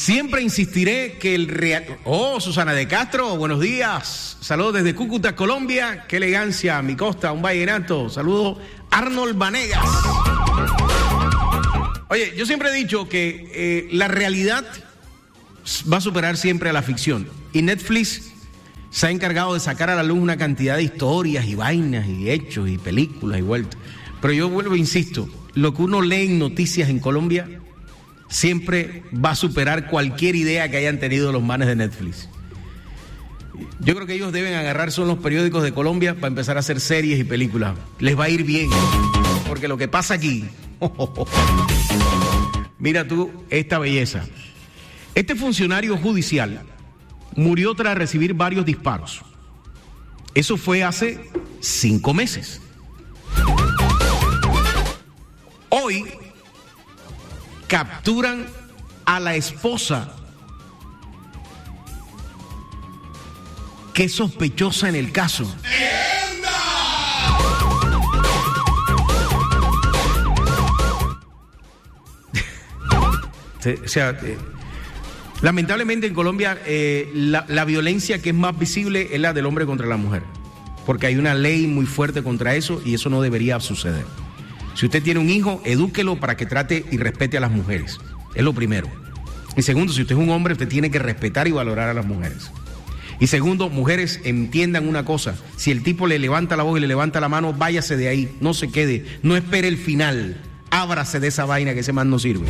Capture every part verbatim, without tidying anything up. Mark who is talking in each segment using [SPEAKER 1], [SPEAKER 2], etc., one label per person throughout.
[SPEAKER 1] Siempre insistiré que el real... Oh, Susana de Castro, buenos días. Saludos desde Cúcuta, Colombia. Qué elegancia, mi costa, un vallenato. Saludos, Arnold Vanegas. Oye, yo siempre he dicho que eh, la realidad va a superar siempre a la ficción. Y Netflix se ha encargado de sacar a la luz una cantidad de historias y vainas y hechos y películas y vueltas. Pero yo vuelvo e insisto, lo que uno lee en noticias en Colombia siempre va a superar cualquier idea que hayan tenido los manes de Netflix. Yo creo que ellos deben agarrar son los periódicos de Colombia para empezar a hacer series y películas. Les va a ir bien, porque lo que pasa aquí... Mira tú esta belleza. Este funcionario judicial murió tras recibir varios disparos. Eso fue hace cinco meses. Hoy capturan a la esposa que es sospechosa en el caso. O sea, eh, lamentablemente en Colombia eh, la, la violencia que es más visible es la del hombre contra la mujer, porque hay una ley muy fuerte contra eso y eso no debería suceder. Si usted tiene un hijo, edúquelo para que trate y respete a las mujeres, es lo primero. Y segundo, si usted es un hombre, usted tiene que respetar y valorar a las mujeres. Y segundo, mujeres, entiendan una cosa, si el tipo le levanta la voz y le levanta la mano, váyase de ahí, no se quede, no espere el final, ábrase de esa vaina que ese man no sirve.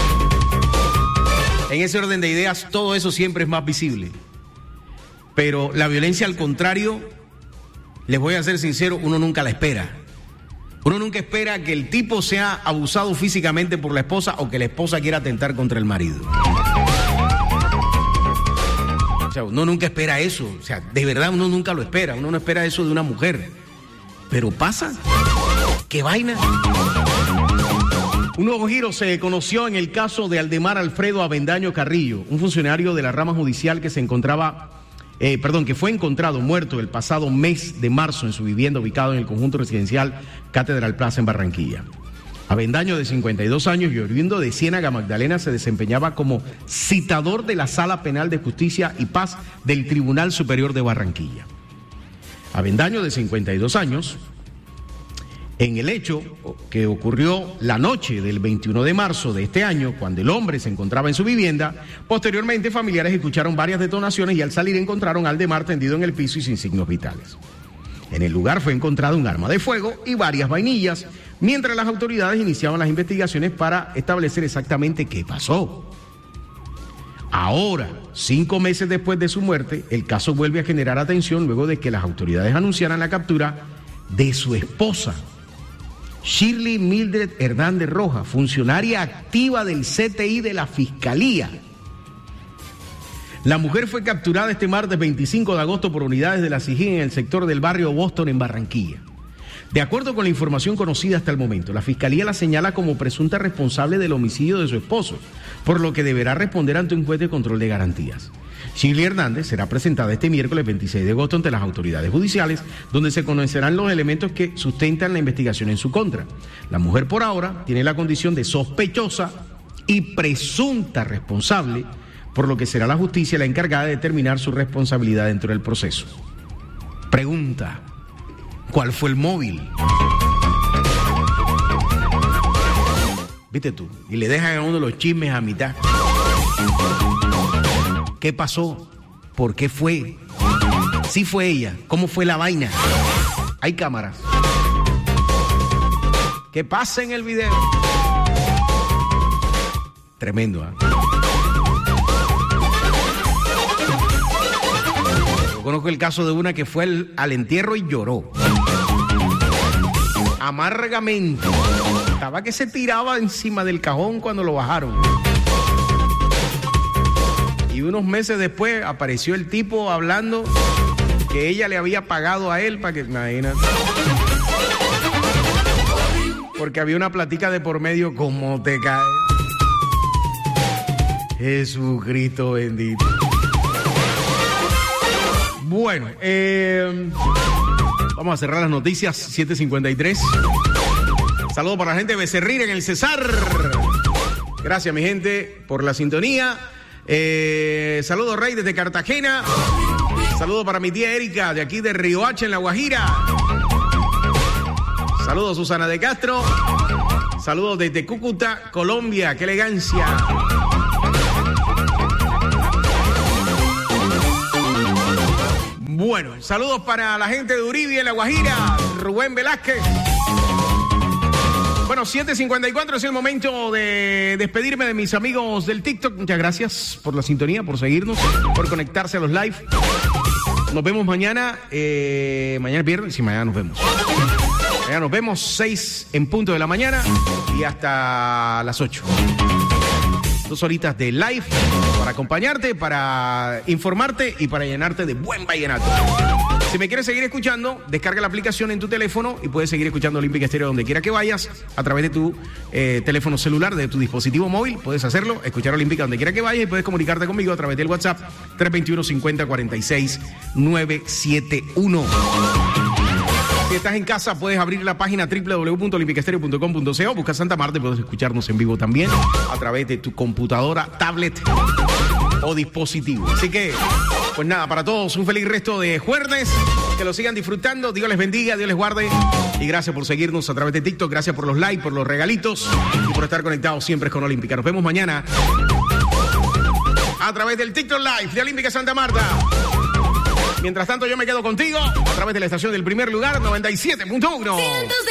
[SPEAKER 1] En ese orden de ideas, todo eso siempre es más visible. Pero la violencia, al contrario, les voy a ser sincero, uno nunca la espera. Uno nunca espera que el tipo sea abusado físicamente por la esposa o que la esposa quiera atentar contra el marido. O sea, uno nunca espera eso. O sea, de verdad uno nunca lo espera. Uno no espera eso de una mujer. Pero pasa. ¿Qué vaina? Un nuevo giro se conoció en el caso de Aldemar Alfredo Avendaño Carrillo, un funcionario de la rama judicial que se encontraba, eh, perdón, que fue encontrado muerto el pasado mes de marzo en su vivienda ubicado en el conjunto residencial Catedral Plaza en Barranquilla. Avendaño, de cincuenta y dos años y oriundo de Ciénaga Magdalena, se desempeñaba como citador de la Sala Penal de Justicia y Paz del Tribunal Superior de Barranquilla. Avendaño, de cincuenta y dos años, en el hecho que ocurrió la noche del veintiuno de marzo de este año, cuando el hombre se encontraba en su vivienda, posteriormente familiares escucharon varias detonaciones y al salir encontraron a Aldemar tendido en el piso y sin signos vitales. En el lugar fue encontrado un arma de fuego y varias vainillas, mientras las autoridades iniciaban las investigaciones para establecer exactamente qué pasó. Ahora, cinco meses después de su muerte, el caso vuelve a generar atención luego de que las autoridades anunciaran la captura de su esposa, Shirley Mildred Hernández Rojas, funcionaria activa del C T I de la Fiscalía. La mujer fue capturada este martes veinticinco de agosto por unidades de la SIJIN en el sector del barrio Boston en Barranquilla. De acuerdo con la información conocida hasta el momento, la Fiscalía la señala como presunta responsable del homicidio de su esposo, por lo que deberá responder ante un juez de control de garantías. Shirley Hernández será presentada este miércoles veintiséis de agosto ante las autoridades judiciales, donde se conocerán los elementos que sustentan la investigación en su contra. La mujer por ahora tiene la condición de sospechosa y presunta responsable, por lo que será la justicia la encargada de determinar su responsabilidad dentro del proceso. Pregunta: ¿cuál fue el móvil? Viste tú, y le dejan a uno los chismes a mitad. ¿Qué pasó? ¿Por qué fue? ¿Sí fue ella? ¿Cómo fue la vaina? Hay cámaras. ¿Qué pasa en el video? Tremendo, ¿eh? Yo conozco el caso de una que fue al, al entierro y lloró amargamente. Estaba que se tiraba encima del cajón cuando lo bajaron. Y unos meses después apareció el tipo hablando que ella le había pagado a él para que... Imagínate. Porque había una platica de por medio. ¿Cómo te cae? Jesucristo bendito. Bueno, eh, vamos a cerrar las noticias, siete cincuenta y tres. Saludos para la gente de Becerril en el Cesar. Gracias, mi gente, por la sintonía. Eh, saludos, Rey, desde Cartagena. Saludos para mi tía Erika, de aquí de Riohacha, en La Guajira. Saludos, Susana de Castro. Saludos desde Cúcuta, Colombia. ¡Qué elegancia! Bueno, saludos para la gente de Uribe, en La Guajira. Rubén Velázquez. Bueno, siete cincuenta y cuatro es el momento de despedirme de mis amigos del TikTok. Muchas gracias por la sintonía, por seguirnos, por conectarse a los live. Nos vemos mañana. Eh, mañana es viernes. Sí, mañana nos vemos. Mañana nos vemos, seis en punto de la mañana y hasta las ocho. Dos horitas de live para acompañarte, para informarte y para llenarte de buen vallenato. Si me quieres seguir escuchando, descarga la aplicación en tu teléfono y puedes seguir escuchando Olímpica Estéreo donde quiera que vayas, a través de tu eh, teléfono celular, de tu dispositivo móvil. Puedes hacerlo, escuchar Olímpica donde quiera que vayas y puedes comunicarte conmigo a través del WhatsApp tres dos uno, cincuenta, cuarenta y seis, novecientos setenta y uno. Si estás en casa, puedes abrir la página doble u doble u doble u punto olímpica estéreo punto com punto co, busca Santa Marta y puedes escucharnos en vivo también a través de tu computadora, tablet o dispositivo. Así que, pues nada, para todos un feliz resto de jueves, que lo sigan disfrutando, Dios les bendiga, Dios les guarde y gracias por seguirnos a través de TikTok, gracias por los likes, por los regalitos y por estar conectados siempre con Olímpica. Nos vemos mañana a través del TikTok Live de Olímpica Santa Marta. Mientras tanto, yo me quedo contigo a través de la estación del primer lugar, noventa y siete punto uno.